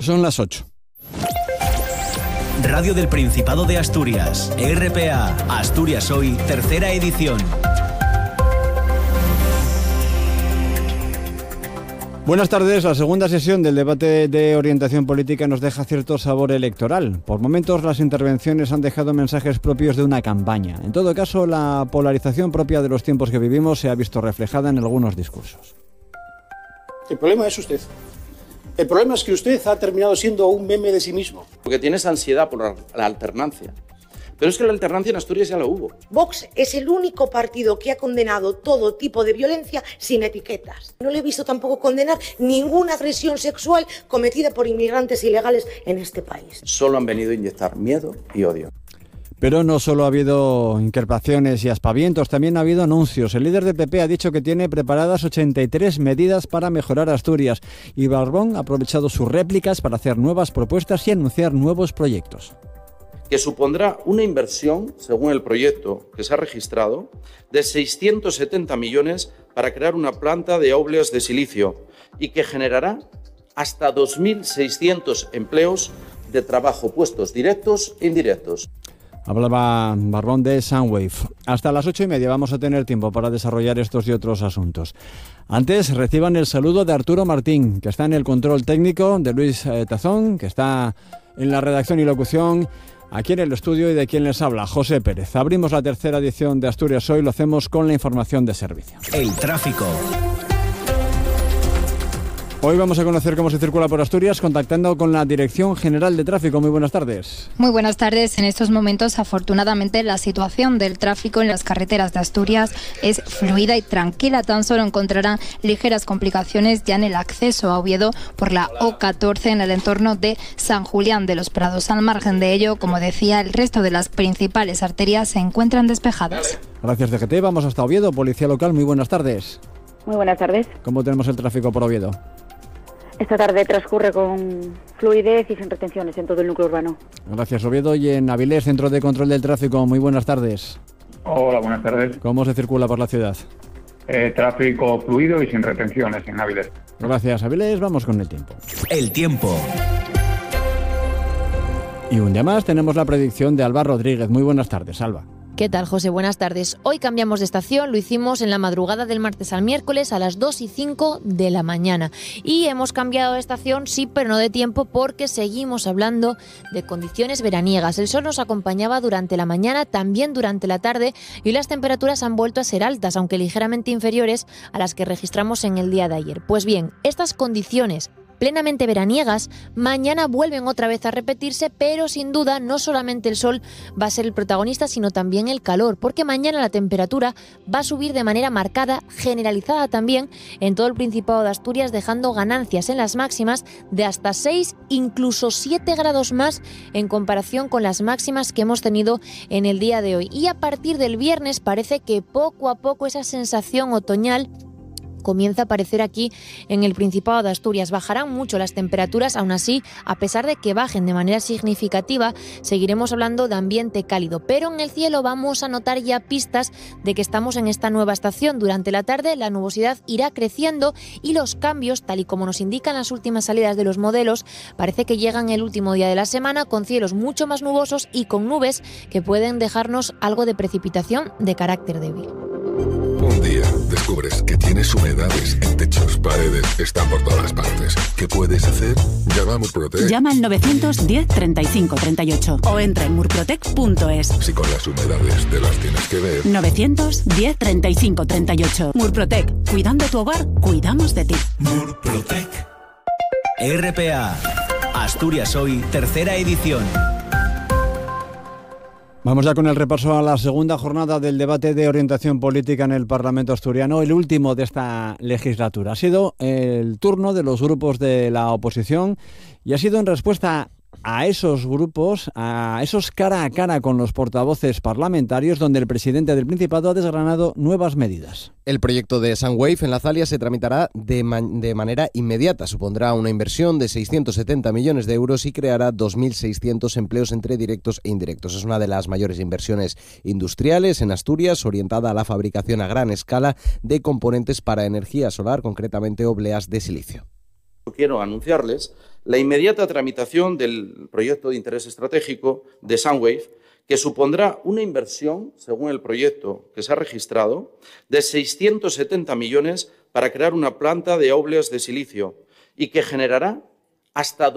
Son las 8. Radio del Principado de Asturias, RPA, Asturias Hoy, tercera edición. Buenas tardes. La segunda sesión del debate de orientación política nos deja cierto sabor electoral. Por momentos las intervenciones han dejado mensajes propios de una campaña. En todo caso, la polarización propia de los tiempos que vivimos se ha visto reflejada en algunos discursos. El problema es usted. El problema es que usted ha terminado siendo un meme de sí mismo. Porque tienes ansiedad por la alternancia. Pero es que la alternancia en Asturias ya la hubo. Vox es el único partido que ha condenado todo tipo de violencia sin etiquetas. No le he visto tampoco condenar ninguna agresión sexual cometida por inmigrantes ilegales en este país. Solo han venido a inyectar miedo y odio. Pero no solo ha habido increpaciones y aspavientos, también ha habido anuncios. El líder del PP ha dicho que tiene preparadas 83 medidas para mejorar Asturias y Barbón ha aprovechado sus réplicas para hacer nuevas propuestas y anunciar nuevos proyectos. Que supondrá una inversión, según el proyecto que se ha registrado, de 670 millones para crear una planta de óleos de silicio y que generará hasta 2.600 empleos de trabajo, puestos directos e indirectos. Hablaba Barbón de Sunwave. Hasta las 8:30 vamos a tener tiempo para desarrollar estos y otros asuntos. Antes reciban el saludo de Arturo Martín, que está en el control técnico, de Luis Tazón, que está en la redacción y locución, aquí en el estudio, y de quien les habla, José Pérez. Abrimos la tercera edición de Asturias Hoy, lo hacemos con la información de servicio. El tráfico. Hoy vamos a conocer cómo se circula por Asturias contactando con la Dirección General de Tráfico. Muy buenas tardes. Muy buenas tardes. En estos momentos, afortunadamente, la situación del tráfico en las carreteras de Asturias es fluida y tranquila. Tan solo encontrarán ligeras complicaciones ya en el acceso a Oviedo por la O14 en el entorno de San Julián de los Prados. Al margen de ello, como decía, el resto de las principales arterias se encuentran despejadas. Gracias, DGT. Vamos hasta Oviedo. Policía Local, muy buenas tardes. Muy buenas tardes. ¿Cómo tenemos el tráfico por Oviedo? Esta tarde transcurre con fluidez y sin retenciones en todo el núcleo urbano. Gracias, Oviedo. Y en Avilés, Centro de Control del Tráfico, muy buenas tardes. Hola, buenas tardes. ¿Cómo se circula por la ciudad? Tráfico fluido y sin retenciones en Avilés. Gracias, Avilés. Vamos con el tiempo. El tiempo. Y un día más tenemos la predicción de Alba Rodríguez. Muy buenas tardes, Alba. ¿Qué tal, José? Buenas tardes. Hoy cambiamos de estación, lo hicimos en la madrugada del martes al miércoles a las 2:05 de la mañana. Y hemos cambiado de estación, sí, pero no de tiempo, porque seguimos hablando de condiciones veraniegas. El sol nos acompañaba durante la mañana, también durante la tarde, y las temperaturas han vuelto a ser altas, aunque ligeramente inferiores a las que registramos en el día de ayer. Pues bien, estas condiciones plenamente veraniegas mañana vuelven otra vez a repetirse, pero sin duda no solamente el sol va a ser el protagonista, sino también el calor, porque mañana la temperatura va a subir de manera marcada, generalizada también en todo el Principado de Asturias, dejando ganancias en las máximas de hasta 6, incluso 7 grados más en comparación con las máximas que hemos tenido en el día de hoy. Y a partir del viernes parece que poco a poco esa sensación otoñal comienza a aparecer aquí en el Principado de Asturias. Bajarán mucho las temperaturas, aún así, a pesar de que bajen de manera significativa, seguiremos hablando de ambiente cálido. Pero en el cielo vamos a notar ya pistas de que estamos en esta nueva estación. Durante la tarde la nubosidad irá creciendo y los cambios, tal y como nos indican las últimas salidas de los modelos, parece que llegan el último día de la semana con cielos mucho más nubosos y con nubes que pueden dejarnos algo de precipitación de carácter débil. Un día descubres que tienes humedades en techos, paredes, están por todas partes. ¿Qué puedes hacer? Llama a Murprotec. Llama al 910 35 38 o entra en murprotec.es. Si con las humedades te las tienes que ver. 910 35 38. Murprotec. Cuidando tu hogar, cuidamos de ti. Murprotec. RPA. Asturias Hoy, tercera edición. Vamos ya con el repaso a la segunda jornada del debate de orientación política en el Parlamento asturiano, el último de esta legislatura. Ha sido el turno de los grupos de la oposición y ha sido en respuesta a esos grupos, a esos cara a cara con los portavoces parlamentarios, donde el presidente del Principado ha desgranado nuevas medidas. El proyecto de Sunwave en la Zalia se tramitará de manera inmediata. Supondrá una inversión de 670 millones de euros y creará 2.600 empleos entre directos e indirectos. Es una de las mayores inversiones industriales en Asturias, orientada a la fabricación a gran escala de componentes para energía solar, concretamente obleas de silicio. Quiero anunciarles la inmediata tramitación del proyecto de interés estratégico de Sunwave, que supondrá una inversión, según el proyecto que se ha registrado, de 670 millones para crear una planta de óleos de silicio y que generará hasta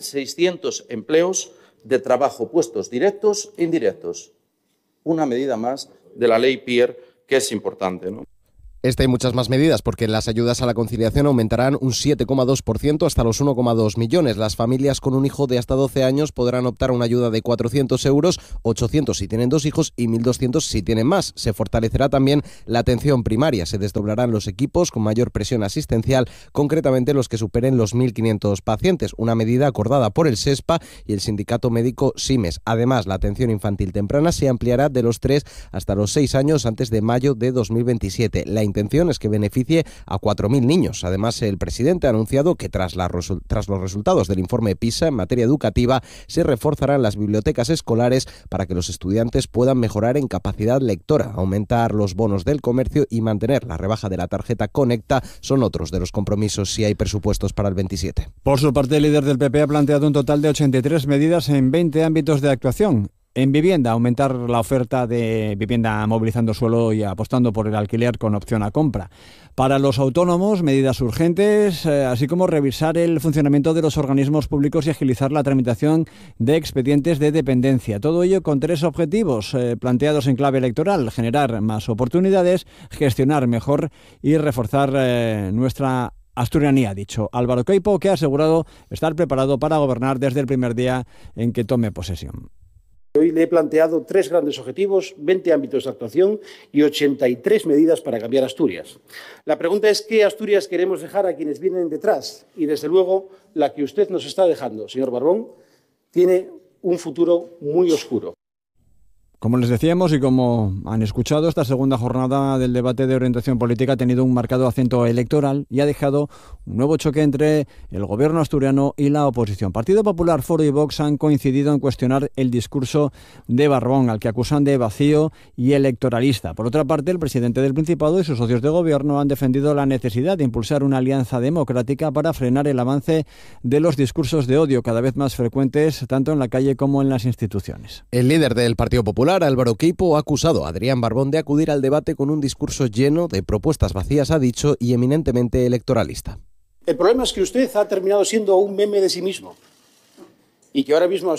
2.600 empleos de trabajo, puestos directos e indirectos. Una medida más de la ley Pier que es importante, ¿no? Esta y muchas más medidas, porque las ayudas a la conciliación aumentarán un 7,2% hasta los 1,2 millones. Las familias con un hijo de hasta 12 años podrán optar a una ayuda de 400 euros, 800 si tienen 2 hijos y 1.200 si tienen más. Se fortalecerá también la atención primaria. Se desdoblarán los equipos con mayor presión asistencial, concretamente los que superen los 1.500 pacientes. Una medida acordada por el SESPA y el sindicato médico SIMES. Además, la atención infantil temprana se ampliará de los 3 hasta los 6 años antes de mayo de 2027. La intención es que beneficie a 4.000 niños. Además, el presidente ha anunciado que tras los resultados del informe PISA en materia educativa se reforzarán las bibliotecas escolares para que los estudiantes puedan mejorar en capacidad lectora. Aumentar los bonos del comercio y mantener la rebaja de la tarjeta Conecta son otros de los compromisos si hay presupuestos para el 27. Por su parte, el líder del PP ha planteado un total de 83 medidas en 20 ámbitos de actuación. En vivienda, aumentar la oferta de vivienda movilizando suelo y apostando por el alquiler con opción a compra. Para los autónomos, medidas urgentes, así como revisar el funcionamiento de los organismos públicos y agilizar la tramitación de expedientes de dependencia. Todo ello con 3 objetivos planteados en clave electoral: generar más oportunidades, gestionar mejor y reforzar nuestra asturianía, ha dicho Álvaro Queipo, que ha asegurado estar preparado para gobernar desde el primer día en que tome posesión. Hoy le he planteado 3 grandes objetivos, 20 ámbitos de actuación y 83 medidas para cambiar Asturias. La pregunta es qué Asturias queremos dejar a quienes vienen detrás y, desde luego, la que usted nos está dejando, señor Barbón, tiene un futuro muy oscuro. Como les decíamos y como han escuchado, esta segunda jornada del debate de orientación política ha tenido un marcado acento electoral y ha dejado un nuevo choque entre el gobierno asturiano y la oposición. Partido Popular, Foro y Vox han coincidido en cuestionar el discurso de Barbón, al que acusan de vacío y electoralista. Por otra parte, el presidente del Principado y sus socios de gobierno han defendido la necesidad de impulsar una alianza democrática para frenar el avance de los discursos de odio cada vez más frecuentes, tanto en la calle como en las instituciones. El líder del Partido Popular, Álvaro Queipo, ha acusado a Adrián Barbón de acudir al debate con un discurso lleno de propuestas vacías, ha dicho, y eminentemente electoralista. El problema es que usted ha terminado siendo un meme de sí mismo y que ahora mismo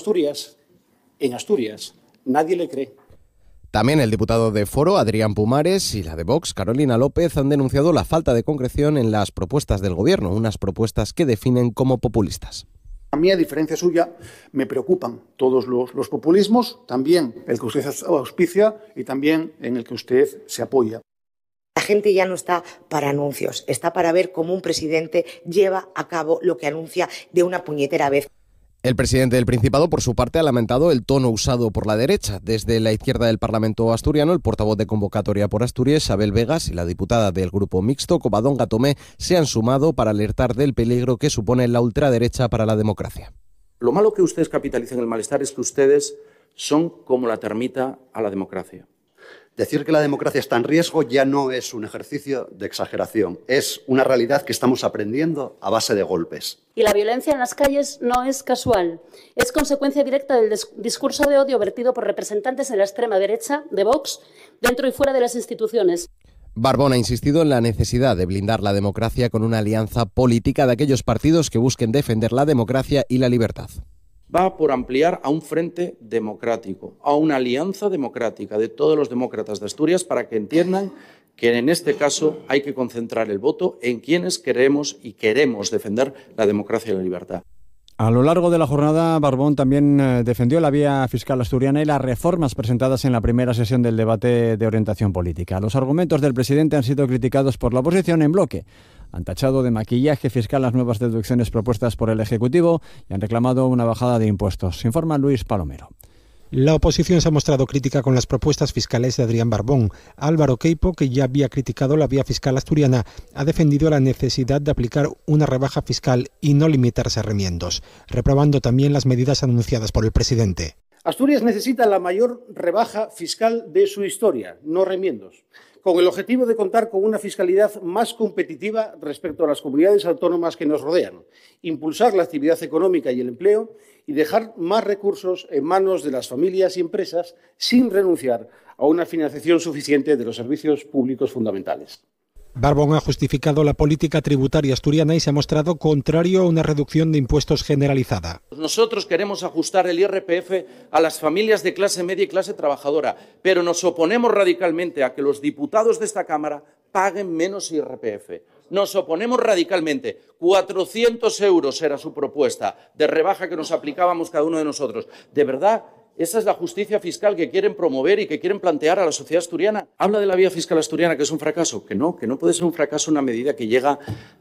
en Asturias, nadie le cree. También el diputado de Foro, Adrián Pumares, y la de Vox, Carolina López, han denunciado la falta de concreción en las propuestas del gobierno, unas propuestas que definen como populistas. A mí, a diferencia suya, me preocupan todos los populismos, también el que usted auspicia y también en el que usted se apoya. La gente ya no está para anuncios, está para ver cómo un presidente lleva a cabo lo que anuncia de una puñetera vez. El presidente del Principado, por su parte, ha lamentado el tono usado por la derecha. Desde la izquierda del Parlamento asturiano, el portavoz de Convocatoria por Asturias, Abel Vegas, y la diputada del Grupo Mixto, Covadonga Tomé, se han sumado para alertar del peligro que supone la ultraderecha para la democracia. Lo malo que ustedes capitalicen el malestar es que ustedes son como la termita a la democracia. Decir que la democracia está en riesgo ya no es un ejercicio de exageración, es una realidad que estamos aprendiendo a base de golpes. Y la violencia en las calles no es casual, es consecuencia directa del discurso de odio vertido por representantes de la extrema derecha, de Vox, dentro y fuera de las instituciones. Barbón ha insistido en la necesidad de blindar la democracia con una alianza política de aquellos partidos que busquen defender la democracia y la libertad. Va por ampliar a un frente democrático, a una alianza democrática de todos los demócratas de Asturias para que entiendan que en este caso hay que concentrar el voto en quienes queremos defender la democracia y la libertad. A lo largo de la jornada, Barbón también defendió la vía fiscal asturiana y las reformas presentadas en la primera sesión del debate de orientación política. Los argumentos del presidente han sido criticados por la oposición en bloque. Han tachado de maquillaje fiscal las nuevas deducciones propuestas por el Ejecutivo y han reclamado una bajada de impuestos. Informa Luis Palomero. La oposición se ha mostrado crítica con las propuestas fiscales de Adrián Barbón. Álvaro Queipo, que ya había criticado la vía fiscal asturiana, ha defendido la necesidad de aplicar una rebaja fiscal y no limitarse a remiendos, reprobando también las medidas anunciadas por el presidente. Asturias necesita la mayor rebaja fiscal de su historia, no remiendos. con el objetivo de contar con una fiscalidad más competitiva respecto a las comunidades autónomas que nos rodean, impulsar la actividad económica y el empleo y dejar más recursos en manos de las familias y empresas sin renunciar a una financiación suficiente de los servicios públicos fundamentales. Barbón ha justificado la política tributaria asturiana y se ha mostrado contrario a una reducción de impuestos generalizada. Nosotros queremos ajustar el IRPF a las familias de clase media y clase trabajadora, pero nos oponemos radicalmente a que los diputados de esta Cámara paguen menos IRPF. Nos oponemos radicalmente. 400 euros era su propuesta de rebaja que nos aplicábamos cada uno de nosotros. ¿De verdad esa es la justicia fiscal que quieren promover y que quieren plantear a la sociedad asturiana? Habla de la vía fiscal asturiana, que es un fracaso. Que no puede ser un fracaso una medida que llega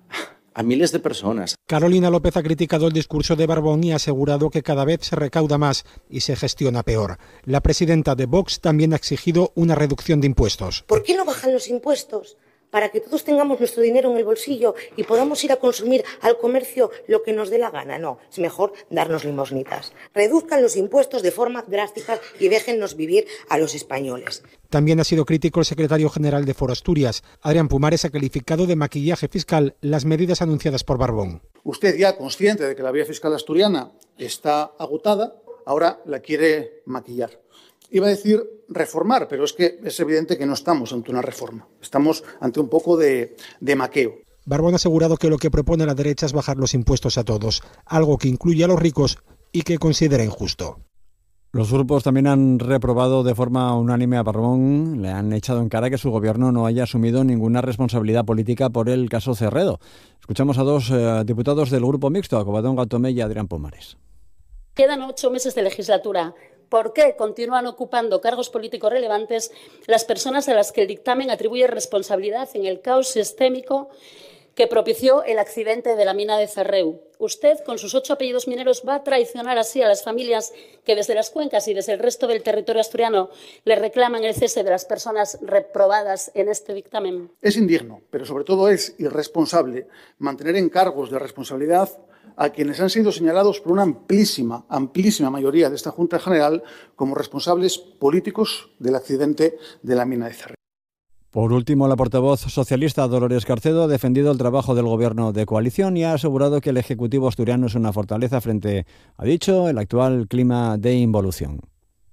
a miles de personas. Carolina López ha criticado el discurso de Barbón y ha asegurado que cada vez se recauda más y se gestiona peor. La presidenta de Vox también ha exigido una reducción de impuestos. ¿Por qué no bajan los impuestos? Para que todos tengamos nuestro dinero en el bolsillo y podamos ir a consumir al comercio lo que nos dé la gana. No, es mejor darnos limosnitas. Reduzcan los impuestos de forma drástica y déjennos vivir a los españoles. También ha sido crítico el secretario general de Foro Asturias. Adrián Pumares ha calificado de maquillaje fiscal las medidas anunciadas por Barbón. Usted, ya consciente de que la vía fiscal asturiana está agotada, ahora la quiere maquillar. Iba a decir reformar, pero es que es evidente que no estamos ante una reforma. Estamos ante un poco de maqueo. Barbón ha asegurado que lo que propone la derecha es bajar los impuestos a todos, algo que incluye a los ricos y que considera injusto. Los grupos también han reprobado de forma unánime a Barbón, le han echado en cara que su gobierno no haya asumido ninguna responsabilidad política por el caso Cerredo. Escuchamos a dos diputados del grupo mixto, a Covadonga Tomé y Adrián Pumares. Quedan 8 meses de legislatura. ¿Por qué continúan ocupando cargos políticos relevantes las personas a las que el dictamen atribuye responsabilidad en el caos sistémico que propició el accidente de la mina de Cerreu? Usted, con sus 8 apellidos mineros, va a traicionar así a las familias que desde las cuencas y desde el resto del territorio asturiano le reclaman el cese de las personas reprobadas en este dictamen. Es indigno, pero sobre todo es irresponsable mantener en cargos de responsabilidad a quienes han sido señalados por una amplísima mayoría de esta Junta General como responsables políticos del accidente de la mina de Cerreu. Por último, la portavoz socialista Dolores Carcedo ha defendido el trabajo del Gobierno de coalición y ha asegurado que el Ejecutivo asturiano es una fortaleza frente, ha dicho, el actual clima de involución.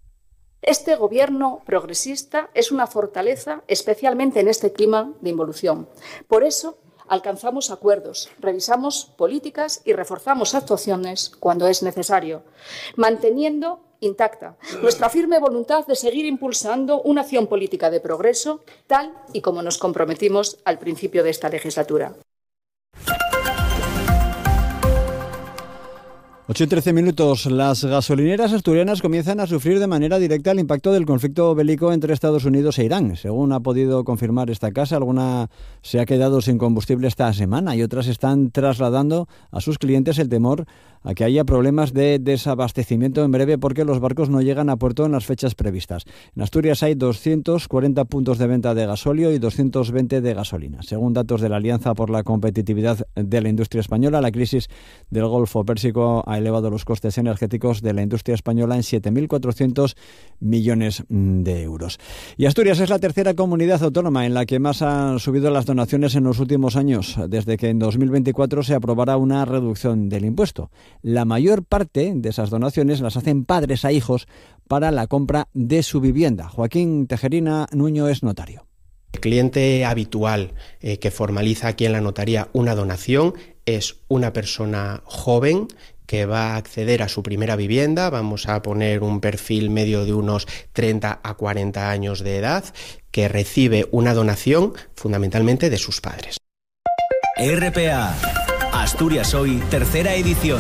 Este Gobierno progresista es una fortaleza, especialmente en este clima de involución. Por eso alcanzamos acuerdos, revisamos políticas y reforzamos actuaciones cuando es necesario, manteniendo intacta nuestra firme voluntad de seguir impulsando una acción política de progreso, tal y como nos comprometimos al principio de esta legislatura. 8:13. Las gasolineras asturianas comienzan a sufrir de manera directa el impacto del conflicto bélico entre Estados Unidos e Irán. Según ha podido confirmar esta casa, alguna se ha quedado sin combustible esta semana y otras están trasladando a sus clientes el temor a que haya problemas de desabastecimiento en breve porque los barcos no llegan a puerto en las fechas previstas. En Asturias hay 240 puntos de venta de gasóleo y 220 de gasolina. Según datos de la Alianza por la Competitividad de la Industria Española, la crisis del Golfo Pérsico ha elevado los costes energéticos de la industria española en 7.400 millones de euros. Y Asturias es la tercera comunidad autónoma en la que más han subido las donaciones en los últimos años, desde que en 2024 se aprobará una reducción del impuesto. La mayor parte de esas donaciones las hacen padres a hijos para la compra de su vivienda. Joaquín Tejerina Nuño es notario. El cliente habitual que formaliza aquí en la notaría una donación es una persona joven que va a acceder a su primera vivienda, vamos a poner un perfil medio de unos 30 a 40 años de edad, que recibe una donación fundamentalmente de sus padres. RPA, Asturias Hoy, tercera edición.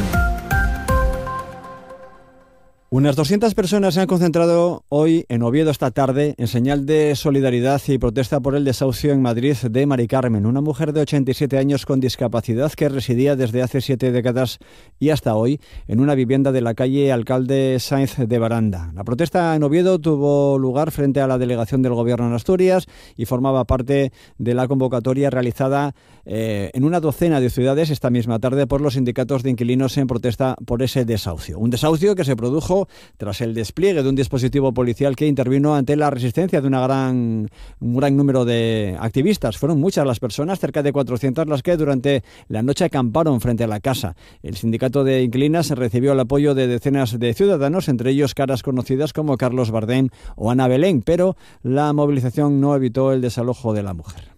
Unas 200 personas se han concentrado hoy en Oviedo esta tarde en señal de solidaridad y protesta por el desahucio en Madrid de Mari Carmen, una mujer de 87 años con discapacidad que residía desde hace 7 décadas y hasta hoy en una vivienda de la calle Alcalde Sáenz de Baranda. La protesta en Oviedo tuvo lugar frente a la delegación del Gobierno en Asturias y formaba parte de la convocatoria realizada en una docena de ciudades esta misma tarde por los sindicatos de inquilinos en protesta por ese desahucio. Un desahucio que se produjo produjo tras el despliegue de un dispositivo policial que intervino ante la resistencia de un gran número de activistas. Fueron muchas las personas, cerca de 400, las que durante la noche acamparon frente a la casa. El sindicato de inquilinas recibió el apoyo de decenas de ciudadanos, entre ellos caras conocidas como Carlos Bardem o Ana Belén, pero la movilización no evitó el desalojo de la mujer.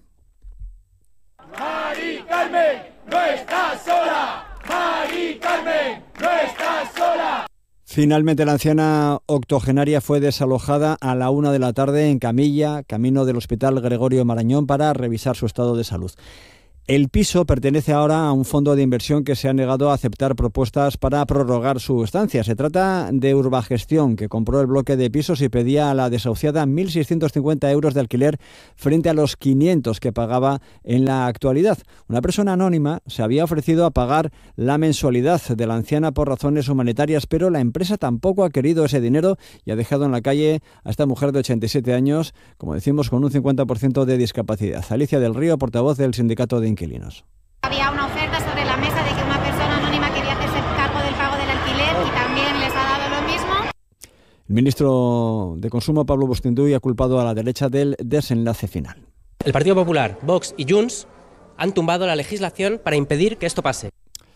Mari Carmen, no estás sola. Mari Carmen, no estás sola. Finalmente, la anciana octogenaria fue desalojada a la 1 de la tarde en camilla, camino del Hospital Gregorio Marañón, para revisar su estado de salud. El piso pertenece ahora a un fondo de inversión que se ha negado a aceptar propuestas para prorrogar su estancia. Se trata de Urbagestión, que compró el bloque de pisos y pedía a la desahuciada 1.650 euros de alquiler frente a los 500 que pagaba en la actualidad. Una persona anónima se había ofrecido a pagar la mensualidad de la anciana por razones humanitarias, pero la empresa tampoco ha querido ese dinero y ha dejado en la calle a esta mujer de 87 años, como decimos, con un 50% de discapacidad. Alicia del Río, portavoz del sindicato de inquilinos. Había una oferta sobre la mesa de que una persona anónima quería hacerse cargo del pago del alquiler y también les ha dado lo mismo. El ministro de Consumo, Pablo Bustinduy, ha culpado a la derecha del desenlace final. El Partido Popular, Vox y Junts han tumbado la legislación para impedir que esto pase.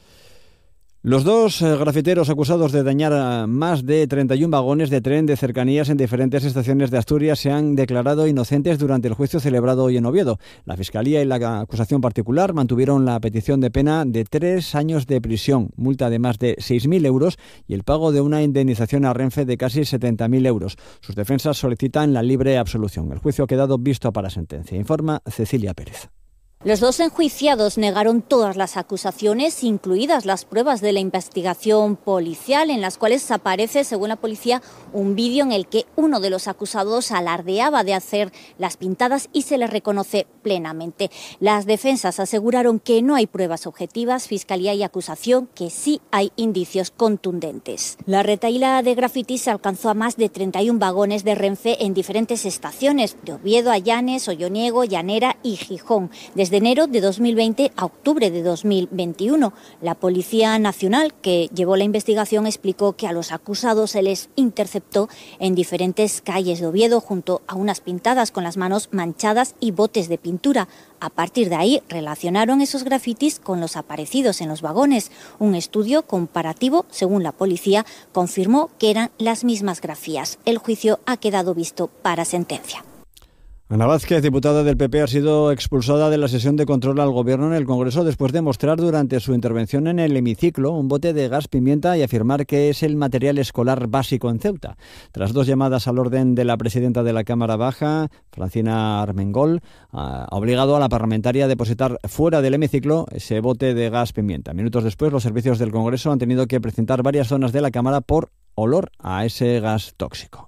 Los dos grafiteros acusados de dañar más de 31 vagones de tren de cercanías en diferentes estaciones de Asturias se han declarado inocentes durante el juicio celebrado hoy en Oviedo. La Fiscalía y la acusación particular mantuvieron la petición de pena de 3 años de prisión, multa de más de 6.000 euros y el pago de una indemnización a Renfe de casi 70.000 euros. Sus defensas solicitan la libre absolución. El juicio ha quedado visto para sentencia, informa Cecilia Pérez. Los dos enjuiciados negaron todas las acusaciones, incluidas las pruebas de la investigación policial, en las cuales aparece, según la policía, un vídeo en el que uno de los acusados alardeaba de hacer las pintadas y se le reconoce plenamente. Las defensas aseguraron que no hay pruebas objetivas, Fiscalía y acusación que sí hay indicios contundentes. La retahíla de grafitis alcanzó a más de 31 vagones de Renfe en diferentes estaciones, de Oviedo a Llanes, Olloniego, Llanera y Gijón, desde enero de 2020 a octubre de 2021. La Policía Nacional, que llevó la investigación, explicó que a los acusados se les interceptó en diferentes calles de Oviedo junto a unas pintadas con las manos manchadas y botes de pintura. A partir de ahí relacionaron esos grafitis con los aparecidos en los vagones. Un estudio comparativo, según la policía, confirmó que eran las mismas grafías. El juicio ha quedado visto para sentencia. Ana Vázquez, diputada del PP, ha sido expulsada de la sesión de control al Gobierno en el Congreso después de mostrar durante su intervención en el hemiciclo un bote de gas pimienta y afirmar que es el material escolar básico en Ceuta. Tras 2 llamadas al orden de la presidenta de la Cámara Baja, Francina Armengol, ha obligado a la parlamentaria a depositar fuera del hemiciclo ese bote de gas pimienta. Minutos después, los servicios del Congreso han tenido que precintar varias zonas de la Cámara por olor a ese gas tóxico.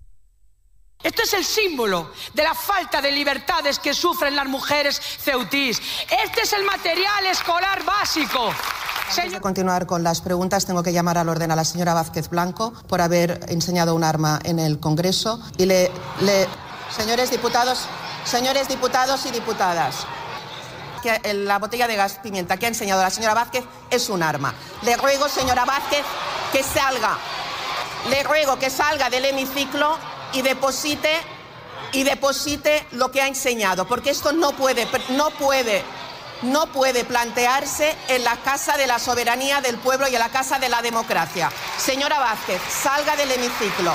Esto es el símbolo de la falta de libertades que sufren las mujeres ceutís. Este es el material escolar básico. Antes de continuar con las preguntas, tengo que llamar al orden a la señora Vázquez Blanco por haber enseñado un arma en el Congreso. Y señores diputados y diputadas, que la botella de gas pimienta que ha enseñado la señora Vázquez es un arma. Le ruego, señora Vázquez, que salga. Le ruego que salga del hemiciclo y deposite lo que ha enseñado, porque esto no puede plantearse en la Casa de la Soberanía del Pueblo y en la Casa de la Democracia. Señora Vázquez, salga del hemiciclo.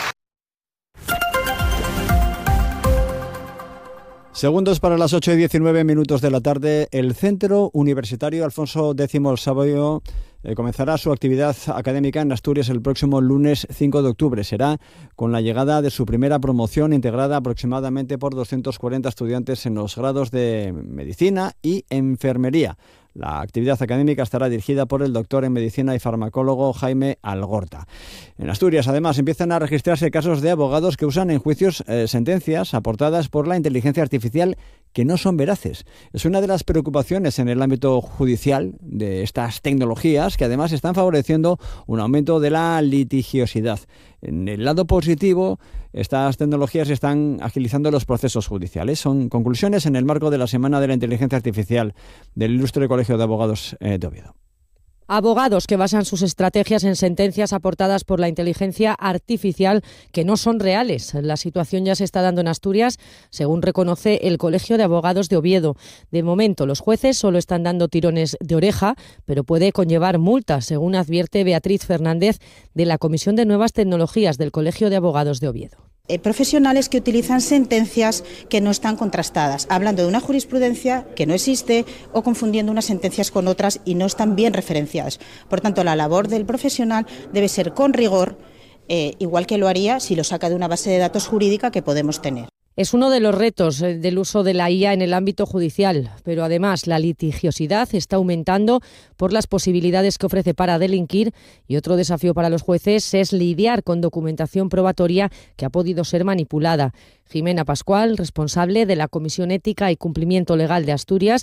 Segundos para las 8:19 de la tarde. El Centro Universitario Alfonso X el Sabio comenzará su actividad académica en Asturias el próximo lunes 5 de octubre. Será con la llegada de su primera promoción, integrada aproximadamente por 240 estudiantes en los grados de Medicina y Enfermería. La actividad académica estará dirigida por el doctor en Medicina y farmacólogo Jaime Algorta. En Asturias, además, empiezan a registrarse casos de abogados que usan en juicios sentencias aportadas por la inteligencia artificial que no son veraces. Es una de las preocupaciones en el ámbito judicial de estas tecnologías, que además están favoreciendo un aumento de la litigiosidad. En el lado positivo, estas tecnologías están agilizando los procesos judiciales. Son conclusiones en el marco de la Semana de la Inteligencia Artificial del Ilustre Colegio de Abogados de Oviedo. Abogados que basan sus estrategias en sentencias aportadas por la inteligencia artificial que no son reales. La situación ya se está dando en Asturias, según reconoce el Colegio de Abogados de Oviedo. De momento, los jueces solo están dando tirones de oreja, pero puede conllevar multas, según advierte Beatriz Fernández, de la Comisión de Nuevas Tecnologías del Colegio de Abogados de Oviedo. Profesionales que utilizan sentencias que no están contrastadas, hablando de una jurisprudencia que no existe o confundiendo unas sentencias con otras y no están bien referenciadas. Por tanto, la labor del profesional debe ser con rigor, igual que lo haría si lo saca de una base de datos jurídica que podemos tener. Es uno de los retos del uso de la IA en el ámbito judicial, pero además la litigiosidad está aumentando por las posibilidades que ofrece para delinquir y otro desafío para los jueces es lidiar con documentación probatoria que ha podido ser manipulada. Jimena Pascual, responsable de la Comisión Ética y Cumplimiento Legal de Asturias,